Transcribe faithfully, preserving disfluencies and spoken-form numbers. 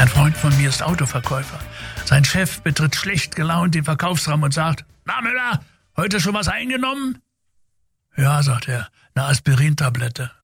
Ein Freund von mir ist Autoverkäufer. Sein Chef betritt schlecht gelaunt den Verkaufsraum und sagt: Na Müller, heute schon was eingenommen? Ja, sagt er, eine Aspirintablette.